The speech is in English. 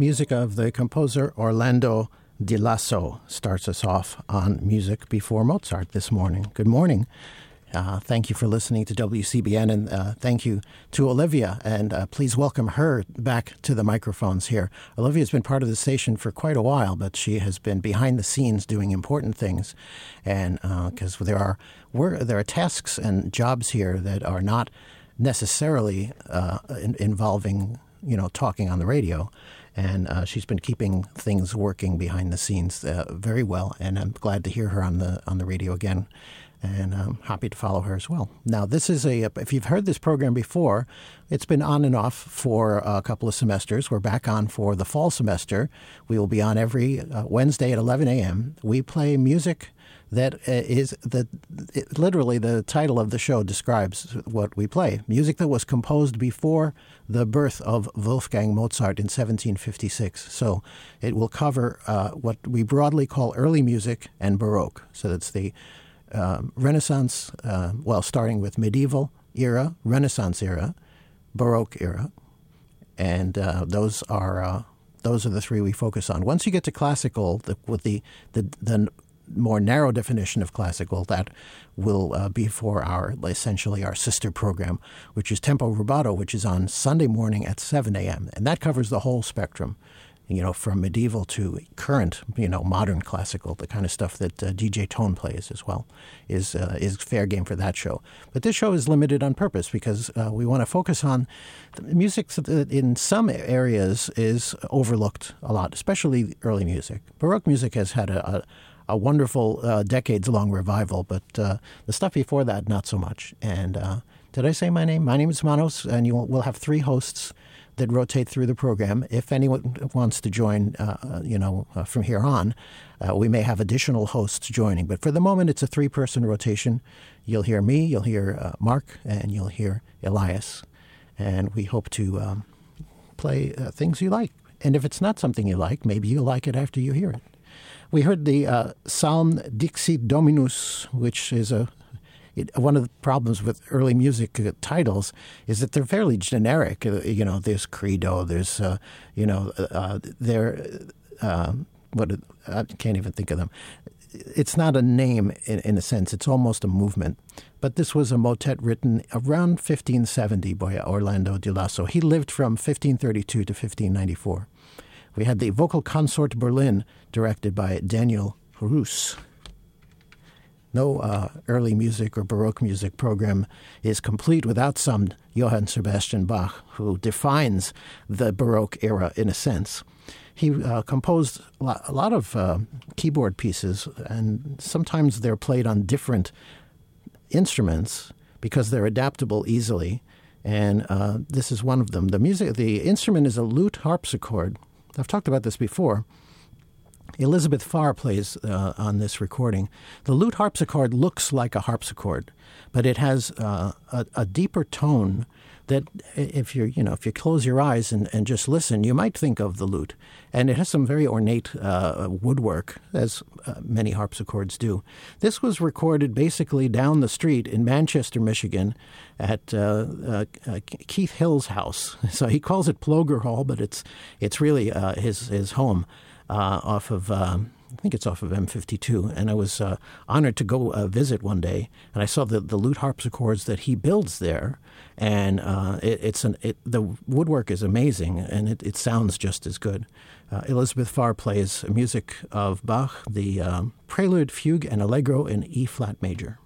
music of the composer Orlando Di Lasso starts us off on Music Before Mozart this morning. Good morning. Thank you for listening to WCBN, and thank you to Olivia, and please welcome her back to the microphones here. Olivia's been part of the station for quite a while, but she has been behind the scenes doing important things, and because there are tasks and jobs here that are not necessarily involving, talking on the radio. And she's been keeping things working behind the scenes very well, and I'm glad to hear her on the radio again. And I'm happy to follow her as well. Now, this is if you've heard this program before, it's been on and off for a couple of semesters. We're back on for the fall semester. We will be on every Wednesday at 11 a.m. We play music that literally the title of the show describes what we play. Music that was composed before the birth of Wolfgang Mozart in 1756. So it will cover what we broadly call early music and Baroque. So that's the Renaissance, starting with medieval era, Renaissance era, Baroque era, and those are the three we focus on. Once you get to classical, with the more narrow definition of classical, that will be for essentially our sister program, which is Tempo Rubato, which is on Sunday morning at 7 a.m. And that covers the whole spectrum, from medieval to current, modern classical, the kind of stuff that DJ Tone plays as well, is fair game for that show. But this show is limited on purpose because we want to focus on the music that in some areas is overlooked a lot, especially early music. Baroque music has had a wonderful decades-long revival, but the stuff before that, not so much. And did I say my name? My name is Manos, and we'll have three hosts that rotate through the program. If anyone wants to join, from here on, we may have additional hosts joining. But for the moment, it's a three-person rotation. You'll hear me, you'll hear Mark, and you'll hear Elias. And we hope to play things you like. And if it's not something you like, maybe you'll like it after you hear it. We heard the Psalm Dixit Dominus, which is one of the problems with early music titles is that they're fairly generic. There's Credo, there's, I can't even think of them. It's not a name in a sense. It's almost a movement. But this was a motet written around 1570 by Orlando Di Lasso. He lived from 1532 to 1594. We had the Vocal Consort Berlin, directed by Daniel Roos. No early music or Baroque music program is complete without some Johann Sebastian Bach, who defines the Baroque era in a sense. He composed a lot of keyboard pieces, and sometimes they're played on different instruments because they're adaptable easily, and this is one of them. The instrument is a lute harpsichord. I've talked about this before. Elizabeth Farr plays on this recording. The lute harpsichord looks like a harpsichord, but it has a deeper tone that if you close your eyes and just listen, you might think of the lute. And it has some very ornate woodwork, as many harpsichords do. This was recorded basically down the street in Manchester, Michigan, at Keith Hill's house. So he calls it Ploger Hall, but it's really his home. Off of, I think it's off of M52, and I was honored to go visit one day, and I saw the lute harpsichords that he builds there, and the woodwork is amazing, and it sounds just as good. Elizabeth Farr plays music of Bach, the Prelude, Fugue, and Allegro in E-flat major.